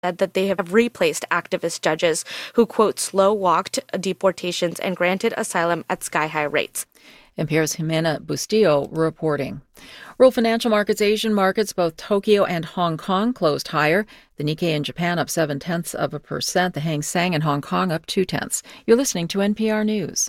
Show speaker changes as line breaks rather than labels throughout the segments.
said that they have replaced activist judges who, quote, slow-walked deportations and granted asylum at sky-high rates.
NPR's Jimena Bustillo reporting. World financial markets, Asian markets, both Tokyo and Hong Kong closed higher. The Nikkei in Japan up 0.7%. The Hang Seng in Hong Kong up 0.2%. You're listening to NPR News.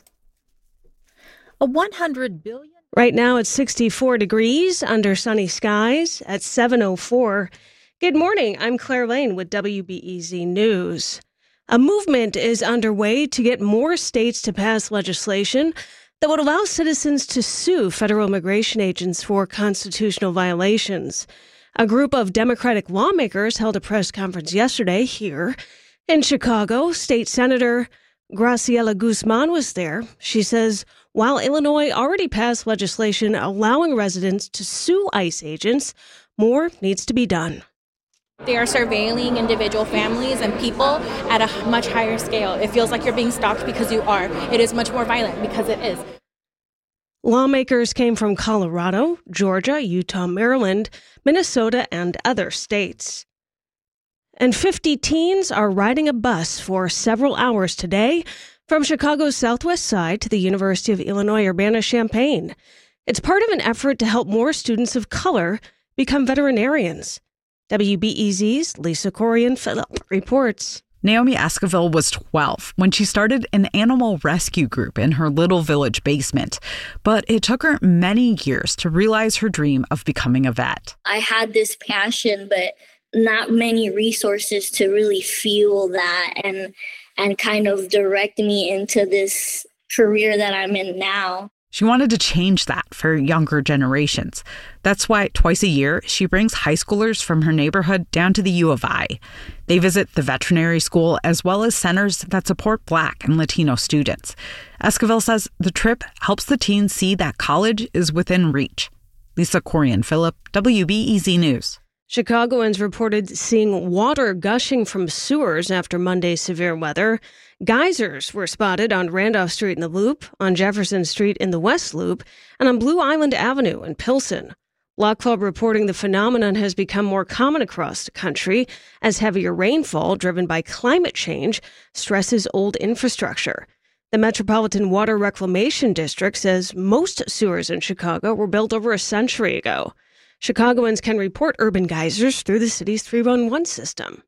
A $100 billion.
Right now it's 64 degrees under sunny skies at 7:04. Good morning. I'm Claire Lane with WBEZ News. A movement is underway to get more states to pass legislation that would allow citizens to sue federal immigration agents for constitutional violations. A group of Democratic lawmakers held a press conference yesterday here in Chicago. State Senator Graciela Guzman was there. She says while Illinois already passed legislation allowing residents to sue ICE agents, more needs to be done.
They are surveilling individual families and people at a much higher scale. It feels like you're being stalked because you are. It is much more violent because it is.
Lawmakers came from Colorado, Georgia, Utah, Maryland, Minnesota, and other states. And 50 teens are riding a bus for several hours today from Chicago's southwest side to the University of Illinois Urbana-Champaign. It's part of an effort to help more students of color become veterinarians. WBEZ's Lisa Corian-Phillip reports.
Naomi Esquivel was 12 when she started an animal rescue group in her little village basement. But it took her many years to realize her dream of becoming a vet.
I had this passion, but not many resources to really fuel that and kind of direct me into this career that I'm in now.
She wanted to change that for younger generations. That's why twice a year, she brings high schoolers from her neighborhood down to the U of I. They visit the veterinary school as well as centers that support Black and Latino students. Esquivel says the trip helps the teens see that college is within reach. Lisa Corian-Phillip, WBEZ News.
Chicagoans reported seeing water gushing from sewers after Monday's severe weather. Geysers were spotted on Randolph Street in the Loop, on Jefferson Street in the West Loop, and on Blue Island Avenue in Pilsen. Law Club reporting the phenomenon has become more common across the country as heavier rainfall driven by climate change stresses old infrastructure. The Metropolitan Water Reclamation District says most sewers in Chicago were built over a century ago. Chicagoans can report urban geysers through the city's 311 system.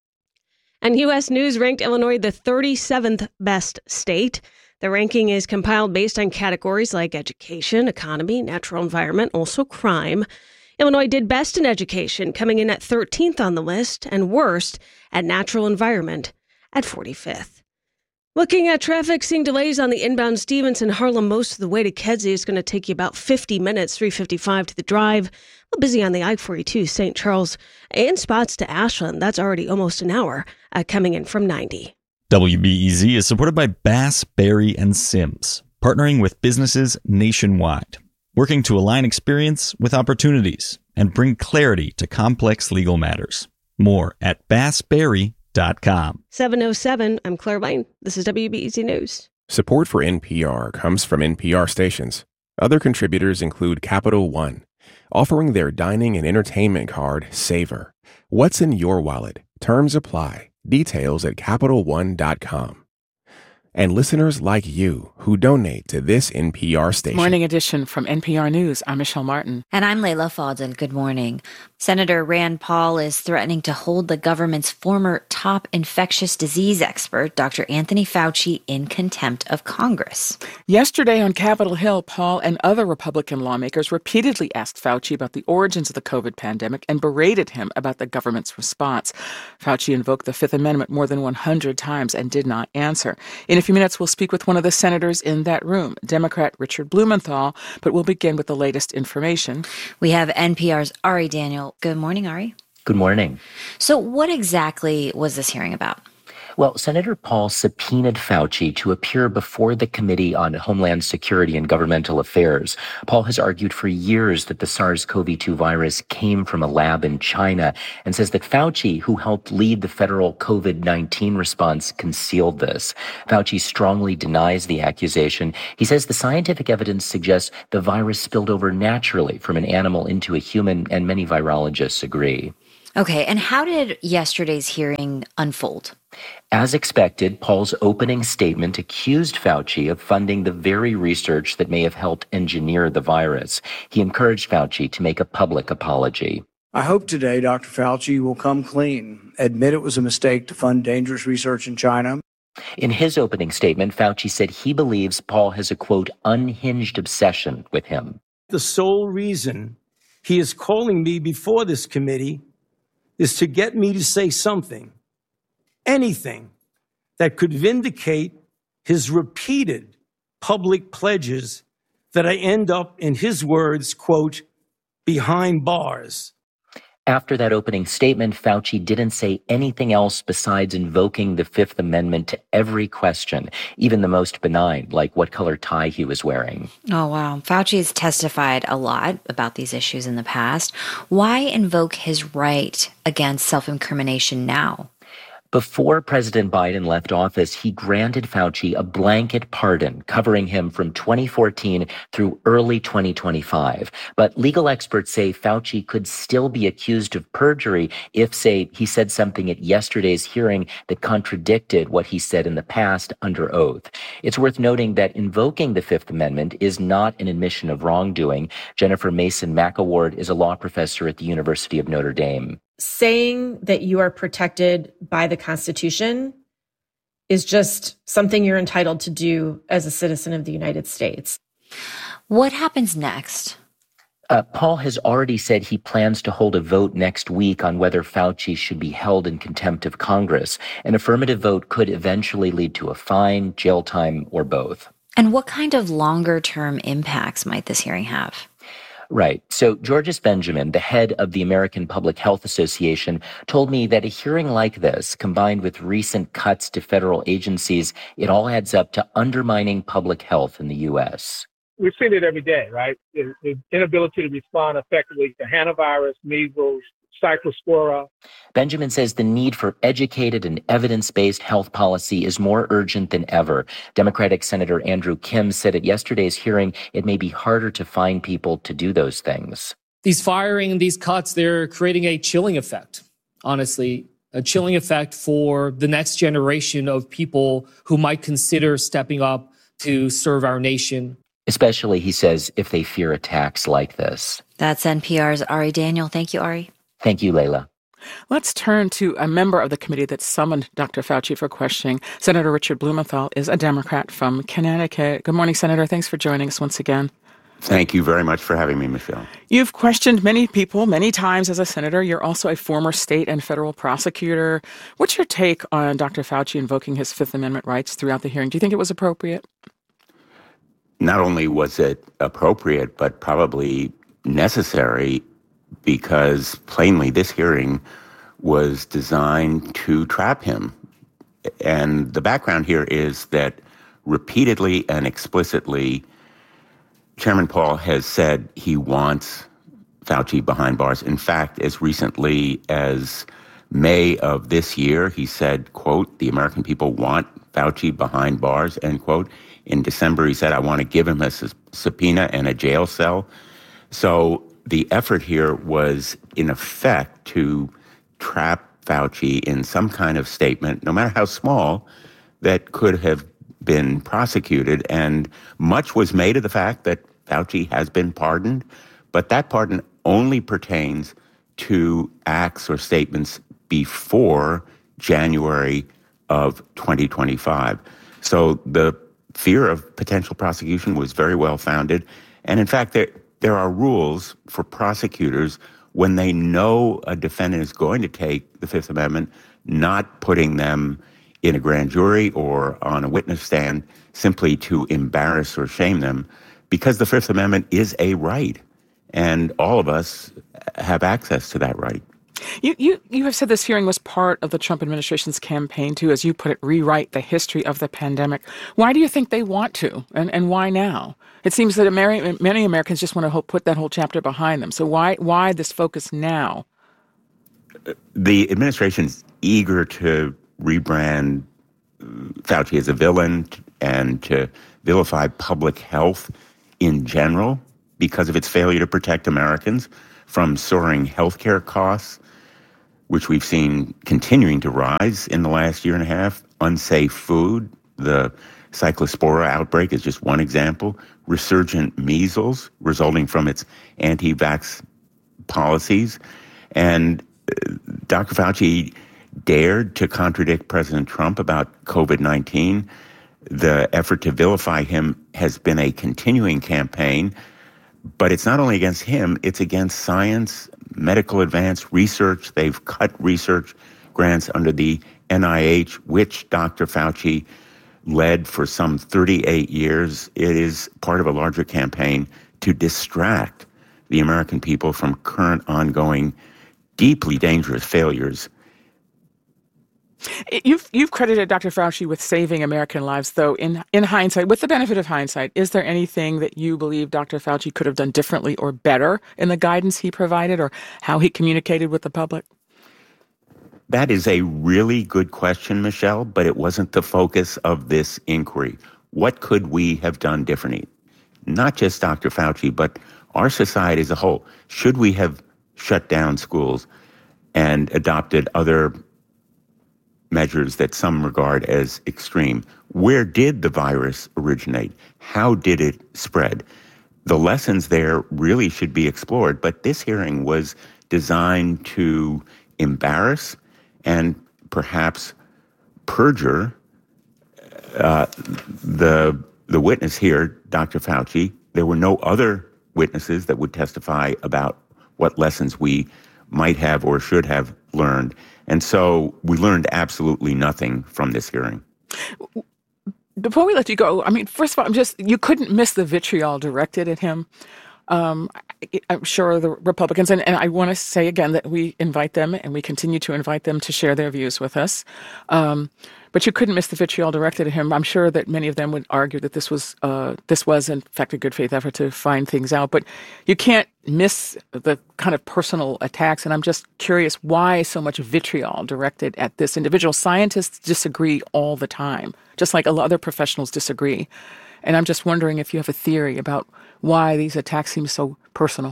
And U.S. News ranked Illinois the 37th best state. The ranking is compiled based on categories like education, economy, natural environment, also crime. Illinois did best in education, coming in at 13th on the list, and worst at natural environment at 45th. Looking at traffic, seeing delays on the inbound Stevenson Harlem most of the way to Kedzie. It's going to take you about 50 minutes, 3:55 to the drive. A little busy on the I-42 St. Charles and spots to Ashland. That's already almost an hour coming in from 90.
WBEZ is supported by Bass, Berry & Sims, partnering with businesses nationwide, working to align experience with opportunities and bring clarity to complex legal matters. More at bassberry.com.
7:07, I'm Claire Lane. This is WBEZ News.
Support for NPR comes from NPR stations. Other contributors include Capital One, offering their dining and entertainment card, Savor. What's in your wallet? Terms apply. Details at CapitalOne.com. And listeners like you who donate to this NPR station.
Morning edition from NPR News. I'm Michelle Martin.
And I'm Layla Fadel. Good morning. Senator Rand Paul is threatening to hold the government's former top infectious disease expert, Dr. Anthony Fauci, in contempt of Congress.
Yesterday on Capitol Hill, Paul and other Republican lawmakers repeatedly asked Fauci about the origins of the COVID pandemic and berated him about the government's response. Fauci invoked the Fifth Amendment more than 100 times and did not answer. In a few minutes, we'll speak with one of the senators in that room, Democrat Richard Blumenthal, but we'll begin with the latest information.
We have NPR's Ari Daniel. Good morning, Ari.
Good morning.
So what exactly was this hearing about?
Well, Senator Paul subpoenaed Fauci to appear before the Committee on Homeland Security and Governmental Affairs. Paul has argued for years that the SARS-CoV-2 virus came from a lab in China and says that Fauci, who helped lead the federal COVID-19 response, concealed this. Fauci strongly denies the accusation. He says the scientific evidence suggests the virus spilled over naturally from an animal into a human, and many virologists agree.
Okay, and how did yesterday's hearing unfold?
As expected, Paul's opening statement accused Fauci of funding the very research that may have helped engineer the virus. He encouraged Fauci to make a public apology.
I hope today Dr. Fauci will come clean, admit it was a mistake to fund dangerous research in China.
In his opening statement, Fauci said he believes Paul has a, quote, unhinged obsession with him.
The sole reason he is calling me before this committee is to get me to say something, anything, that could vindicate his repeated public pledges that I end up, in his words, quote, behind bars.
After that opening statement, Fauci didn't say anything else besides invoking the Fifth Amendment to every question, even the most benign, like what color tie he was wearing.
Oh, wow. Fauci has testified a lot about these issues in the past. Why invoke his right against self-incrimination now?
Before President Biden left office, he granted Fauci a blanket pardon covering him from 2014 through early 2025. But legal experts say Fauci could still be accused of perjury if, say, he said something at yesterday's hearing that contradicted what he said in the past under oath. It's worth noting that invoking the Fifth Amendment is not an admission of wrongdoing. Jennifer Mason McAward is a law professor at the University of Notre Dame.
Saying that you are protected by the Constitution is just something you're entitled to do as a citizen of the United States.
What happens next?
Paul has already said he plans to hold a vote next week on whether Fauci should be held in contempt of Congress. An affirmative vote could eventually lead to a fine, jail time, or both.
And what kind of longer-term impacts might this hearing have?
Right. So Georges Benjamin, the head of the American Public Health Association, told me that a hearing like this, combined with recent cuts to federal agencies, it all adds up to undermining public health in the U.S.
We've seen it every day, right? The inability to respond effectively to hantavirus, measles, cyclospora.
Benjamin says the need for educated and evidence-based health policy is more urgent than ever. Democratic Senator Andrew Kim said at yesterday's hearing it may be harder to find people to do those things.
These firing and these cuts, they're creating a chilling effect, honestly, a chilling effect for the next generation of people who might consider stepping up to serve our nation.
Especially, he says, if they fear attacks like this.
That's NPR's Ari Daniel. Thank you, Ari.
Thank you, Layla.
Let's turn to a member of the committee that summoned Dr. Fauci for questioning. Senator Richard Blumenthal is a Democrat from Connecticut. Good morning, Senator. Thanks for joining us once again.
Thank you very much for having me, Michelle.
You've questioned many people many times as a senator. You're also a former state and federal prosecutor. What's your take on Dr. Fauci invoking his Fifth Amendment rights throughout the hearing? Do you think it was appropriate?
Not only was it appropriate, but probably necessary, because plainly this hearing was designed to trap him. And the background here is that repeatedly and explicitly, Chairman Paul has said he wants Fauci behind bars. In fact, as recently as May of this year, he said, quote, the American people want Fauci behind bars, end quote. In December, he said, I want to give him a subpoena and a jail cell. So the effort here was, in effect, to trap Fauci in some kind of statement, no matter how small, that could have been prosecuted. And much was made of the fact that Fauci has been pardoned, but that pardon only pertains to acts or statements before January of 2025. So the fear of potential prosecution was very well founded. And in fact, there are rules for prosecutors when they know a defendant is going to take the Fifth Amendment, not putting them in a grand jury or on a witness stand simply to embarrass or shame them, because the Fifth Amendment is a right, and all of us have access to that right.
You have said this hearing was part of the Trump administration's campaign to, as you put it, rewrite the history of the pandemic. Why do you think they want to, and why now? It seems that many Americans just want to put that whole chapter behind them. So why this focus now?
The administration's eager to rebrand Fauci as a villain and to vilify public health in general because of its failure to protect Americans from soaring healthcare costs. which we've seen continuing to rise in the last year and a half. Unsafe food, the cyclospora outbreak is just one example. Resurgent measles resulting from its anti-vax policies. And Dr. Fauci dared to contradict President Trump about COVID-19. The effort to vilify him has been a continuing campaign, but it's not only against him, it's against science, medical advanced research. They've cut research grants under the NIH, which Dr. Fauci led for some 38 years. It is part of a larger campaign to distract the American people from current, ongoing, deeply dangerous failures.
You've credited Dr. Fauci with saving American lives, though. In hindsight, with the benefit of hindsight, is there anything that you believe Dr. Fauci could have done differently or better in the guidance he provided or how he communicated with the public?
That is a really good question, Michelle, but it wasn't the focus of this inquiry. What could we have done differently? Not just Dr. Fauci, but our society as a whole. Should we have shut down schools and adopted other measures that some regard as extreme? Where did the virus originate? How did it spread? The lessons there really should be explored, but this hearing was designed to embarrass and perhaps perjure the witness here, Dr. Fauci. There were no other witnesses that would testify about what lessons we might have or should have learned. And so we learned absolutely nothing from this hearing.
Before we let you go, I mean, first of all, you couldn't miss the vitriol directed at him. I'm sure the Republicans, and I want to say again that we invite them and we continue to invite them to share their views with us. But you couldn't miss the vitriol directed at him. I'm sure that many of them would argue that this was in fact a good faith effort to find things out. But you can't miss the kind of personal attacks. And I'm just curious why so much vitriol directed at this individual. Scientists disagree all the time, just like a lot of other professionals disagree. And I'm just wondering if you have a theory about why these attacks seem so personal.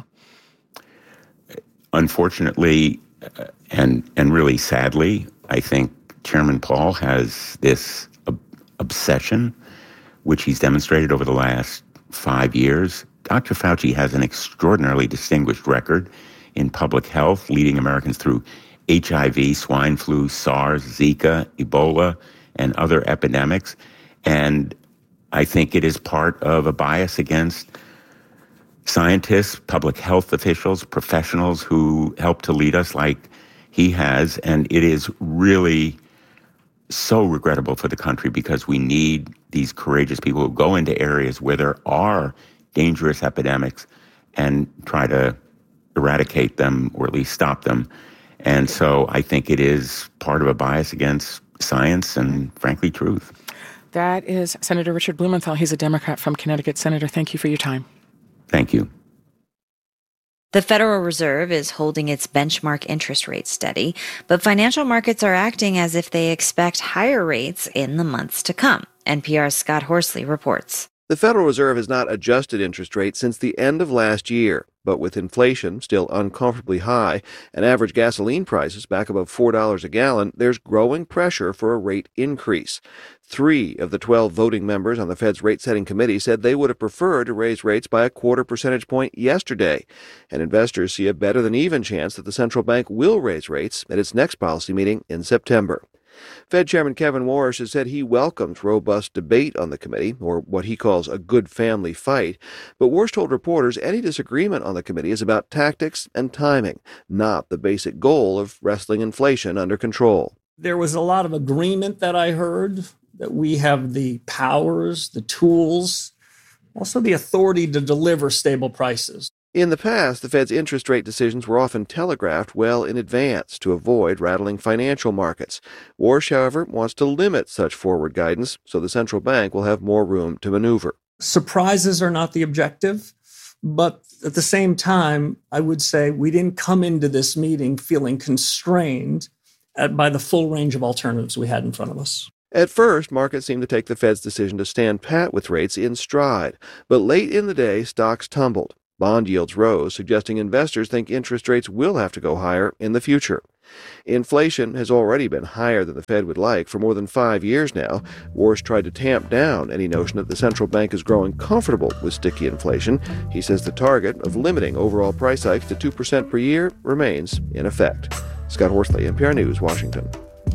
Unfortunately, and really sadly, I think Chairman Paul has this obsession, which he's demonstrated over the last 5 years. Dr. Fauci has an extraordinarily distinguished record in public health, leading Americans through HIV, swine flu, SARS, Zika, Ebola, and other epidemics. And I think it is part of a bias against scientists, public health officials, professionals who help to lead us like he has. And it is really so regrettable for the country because we need these courageous people who go into areas where there are dangerous epidemics and try to eradicate them or at least stop them. And so I think it is part of a bias against science and, frankly, truth.
That is Senator Richard Blumenthal. He's a Democrat from Connecticut. Senator, thank you for your time.
Thank you.
The Federal Reserve is holding its benchmark interest rate steady, but financial markets are acting as if they expect higher rates in the months to come. NPR's Scott Horsley reports.
The Federal Reserve has not adjusted interest rates since the end of last year, but with inflation still uncomfortably high and average gasoline prices back above $4 a gallon, there's growing pressure for a rate increase. 3 of the 12 voting members on the Fed's rate-setting committee said they would have preferred to raise rates by a 0.25 percentage point yesterday, and investors see a better-than-even chance that the central bank will raise rates at its next policy meeting in September. Fed Chairman Kevin Warsh has said he welcomes robust debate on the committee, or what he calls a good family fight. But Warsh told reporters any disagreement on the committee is about tactics and timing, not the basic goal of wrestling inflation under control.
There was a lot of agreement that I heard that we have the powers, the tools, also the authority to deliver stable prices.
In the past, the Fed's interest rate decisions were often telegraphed well in advance to avoid rattling financial markets. Warsh, however, wants to limit such forward guidance so the central bank will have more room to maneuver.
Surprises are not the objective, but at the same time, I would say we didn't come into this meeting feeling constrained by the full range of alternatives we had in front of us.
At first, markets seemed to take the Fed's decision to stand pat with rates in stride, but late in the day, stocks tumbled. Bond yields rose, suggesting investors think interest rates will have to go higher in the future. Inflation has already been higher than the Fed would like for more than 5 years now. Warsh tried to tamp down any notion that the central bank is growing comfortable with sticky inflation. He says the target of limiting overall price hikes to 2% per year remains in effect. Scott Horsley, NPR News, Washington.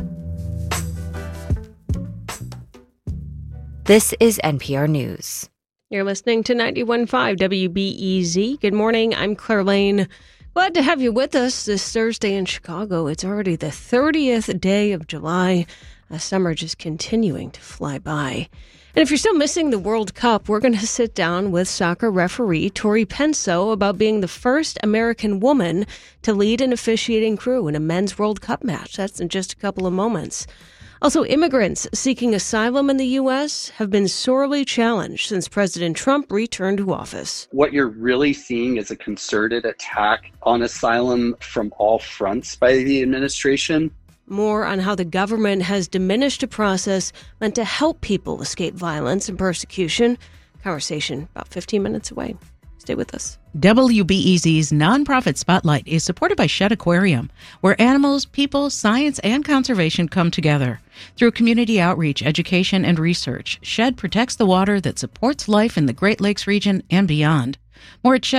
This is NPR News.
You're listening to 91.5 WBEZ. Good morning. I'm Claire Lane. Glad to have you with us this Thursday in Chicago. It's already the 30th day of July. Summer just continuing to fly by. And if you're still missing the World Cup, we're going to sit down with soccer referee Tori Penso about being the first American woman to lead an officiating crew in a men's World Cup match. That's in just a couple of moments. Also, immigrants seeking asylum in the U.S. have been sorely challenged since President Trump returned to office.
What you're really seeing is a concerted attack on asylum from all fronts by the administration.
More on how the government has diminished a process meant to help people escape violence and persecution. Conversation about 15 minutes away. Stay with us.
WBEZ's nonprofit Spotlight is supported by Shedd Aquarium, where animals, people, science, and conservation come together. Through community outreach, education, and research, Shedd protects the water that supports life in the Great Lakes region and beyond. More at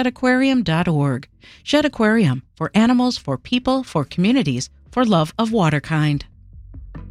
sheddaquarium.org. Shedd Aquarium, for animals, for people, for communities, for love of water kind.